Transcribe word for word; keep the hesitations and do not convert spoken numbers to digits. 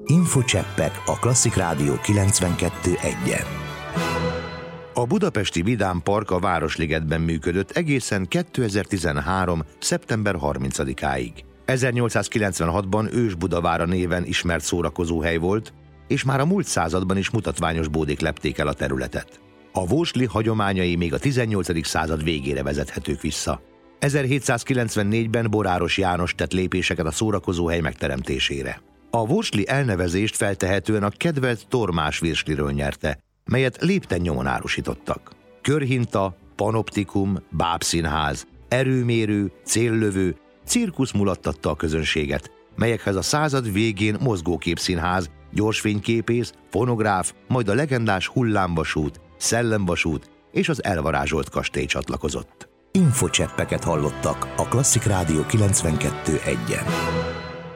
Infocseppek a Klasszik Rádió kilencvenkettő egyen. A budapesti Vidám Park a Városligetben működött egészen kétezer-tizenhárom. szeptember harmincadikáig. ezernyolcszázkilencvenhatban Ős-Budavára néven ismert szórakozóhely volt, és már a múlt században is mutatványos bódék lepték el a területet. A vósli hagyományai még a tizennyolcadik század végére vezethetők vissza. ezerhétszázkilencvennégyben Boráros János tett lépéseket a szórakozóhely megteremtésére. A vósli elnevezést feltehetően a kedvelt Tormás virsliről nyerte, melyet lépten nyomon árusítottak. Körhinta, panoptikum, bábszínház, erőmérő, céllövő, cirkusz mulattatta a közönséget, melyekhez a század végén mozgóképszínház, gyorsfényképész, fonográf, majd a legendás hullámvasút, szellemvasút és az elvarázsolt kastély csatlakozott. Infocseppeket hallottak a Klasszik Rádió kilencvenkettő egyen.